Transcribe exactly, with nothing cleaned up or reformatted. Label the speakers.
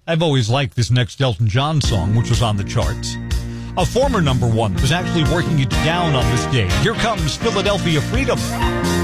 Speaker 1: I've always liked this next Elton John song, which was on the charts. A former number one was actually working it down on this day. Here comes Philadelphia Freedom.